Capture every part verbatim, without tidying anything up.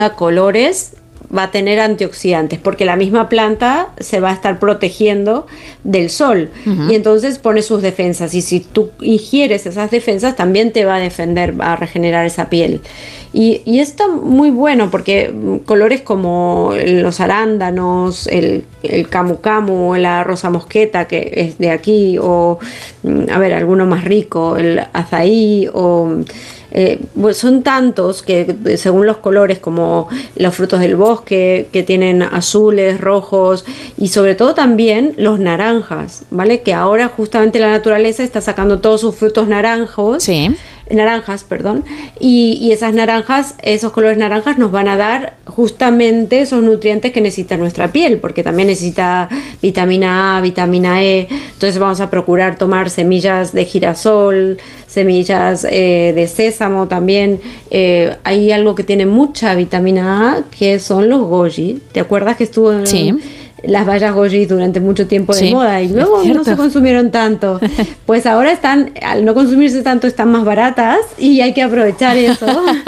colores va a tener antioxidantes, porque la misma planta se va a estar protegiendo del sol, uh-huh. y entonces pone sus defensas, y si tú ingieres esas defensas también te va a defender, va a regenerar esa piel. Y, y está muy bueno porque colores como los arándanos, el, el camu camu, la rosa mosqueta, que es de aquí, o a ver, alguno más rico, el azaí, o Eh, pues son tantos que según los colores, como los frutos del bosque, que tienen azules, rojos, y sobre todo también los naranjas, ¿vale? Que ahora justamente la naturaleza está sacando todos sus frutos naranjos. Sí. naranjas, perdón, y, y esas naranjas, esos colores naranjas nos van a dar justamente esos nutrientes que necesita nuestra piel, porque también necesita vitamina A, vitamina E, entonces vamos a procurar tomar semillas de girasol, semillas eh, de sésamo también. Eh, hay algo que tiene mucha vitamina A, que son los goji. ¿Te acuerdas que estuvo en... Sí. las bayas goji durante mucho tiempo de sí, moda y luego no se consumieron tanto? Pues ahora están, al no consumirse tanto, están más baratas y hay que aprovechar eso.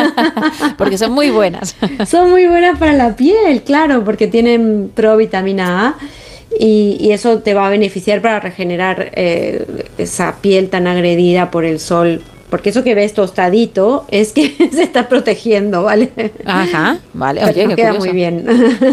Porque son muy buenas. Son muy buenas para la piel, claro, porque tienen provitamina A y, y eso te va a beneficiar para regenerar eh, esa piel tan agredida por el sol. Porque eso que ves tostadito es que se está protegiendo, ¿vale? Ajá, vale. Oye, qué queda curioso. muy bien.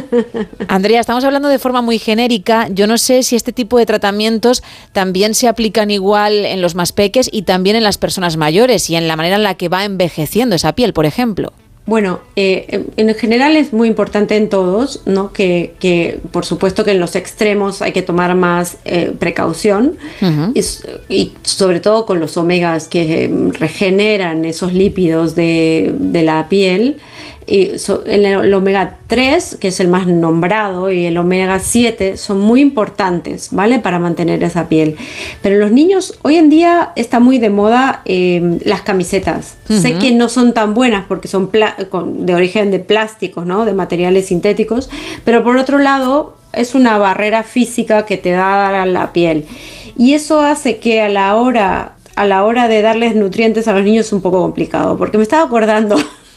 Andrea, estamos hablando de forma muy genérica. Yo no sé si este tipo de tratamientos también se aplican igual en los más peques y también en las personas mayores y en la manera en la que va envejeciendo esa piel, por ejemplo. Bueno, eh, en general es muy importante en todos, ¿no? Que, que por supuesto que en los extremos hay que tomar más eh, precaución, uh-huh. y, y sobre todo con los omegas que regeneran esos lípidos de, de la piel. Y so, el, el omega tres, que es el más nombrado, y el omega siete son muy importantes, ¿vale? Para mantener esa piel. Pero los niños, hoy en día está muy de moda eh, las camisetas. Uh-huh. Sé que no son tan buenas porque son pla- con, de origen de plásticos, ¿no? De materiales sintéticos, pero por otro lado es una barrera física que te da la piel. Y eso hace que a la hora, a la hora de darles nutrientes a los niños es un poco complicado, porque me estaba acordando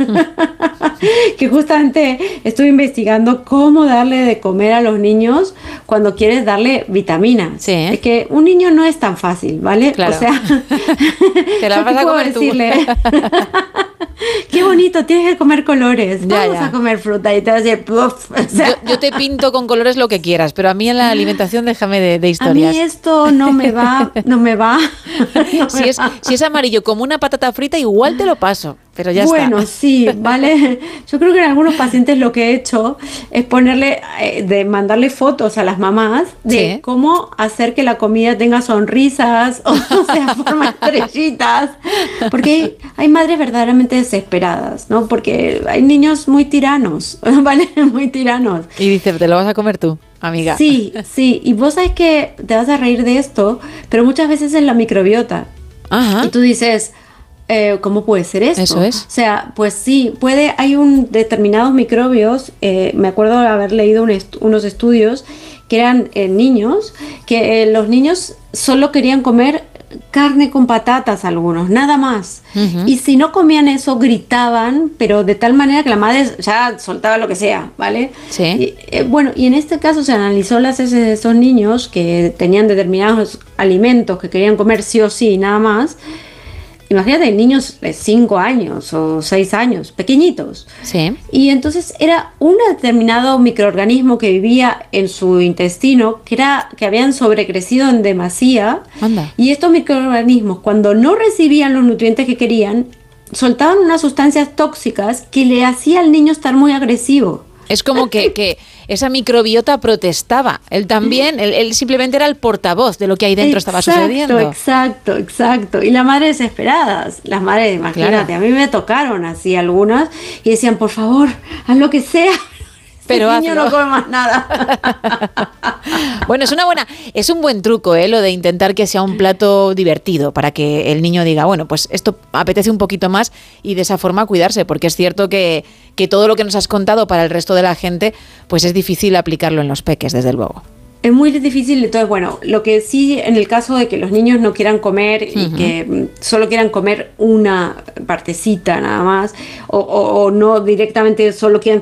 que justamente estuve investigando cómo darle de comer a los niños cuando quieres darle vitaminas. Sí. Es que un niño no es tan fácil, ¿vale? Claro. O sea, te la vas a comer decirle, qué bonito, tienes que comer colores. Ya, Vamos ya. a comer fruta y te vas a decir, puff. O sea, yo, yo te pinto con colores lo que quieras, pero a mí en la alimentación déjame de, de historias. A mí esto no me va, no me va. No si, me es, va. si es amarillo como una patata frita, igual te lo paso. Pero ya bueno, está. sí, vale. Yo creo que en algunos pacientes lo que he hecho es ponerle, eh, de mandarle fotos a las mamás de sí. cómo hacer que la comida tenga sonrisas, o, o sea, forma estrellitas. Porque hay, hay madres verdaderamente desesperadas, ¿no? Porque hay niños muy tiranos, ¿vale? Muy tiranos. Y dice, ¿te lo vas a comer tú, amiga? Sí, sí. Y vos sabés que te vas a reír de esto, pero muchas veces es la microbiota. Ajá. Y tú dices, Eh, ¿cómo puede ser esto? Eso es. O sea, pues sí, puede, hay un determinados microbios, eh, me acuerdo de haber leído un est- unos estudios que eran eh, niños, que eh, los niños solo querían comer carne con patatas algunos, nada más. Uh-huh. Y si no comían eso, gritaban, pero de tal manera que la madre ya soltaba lo que sea, ¿vale? Sí. Y, eh, bueno, y en este caso se analizó las heces de esos niños que tenían determinados alimentos que querían comer sí o sí, nada más. Imagínate, niños de cinco años o seis años, pequeñitos. Sí. Y entonces era un determinado microorganismo que vivía en su intestino, que, era, que habían sobrecrecido en demasía. Anda. Y estos microorganismos, cuando no recibían los nutrientes que querían, soltaban unas sustancias tóxicas que le hacía al niño estar muy agresivo. Es como que, que esa microbiota protestaba. Él también, él, él simplemente era el portavoz de lo que ahí dentro exacto, estaba sucediendo. Exacto, exacto. Y las madres desesperadas, las madres, imagínate, claro. A mí me tocaron así algunas y decían, por favor, haz lo que sea. Pero el niño no come más nada. Bueno, es una buena, es un buen truco, ¿eh? Lo de intentar que sea un plato divertido para que el niño diga, bueno, pues esto apetece un poquito más y de esa forma cuidarse, porque es cierto que, que todo lo que nos has contado para el resto de la gente, pues es difícil aplicarlo en los peques, desde luego. Es muy difícil, entonces bueno, lo que sí en el caso de que los niños no quieran comer y uh-huh. que solo quieran comer una partecita nada más, o, o, o no directamente solo quieran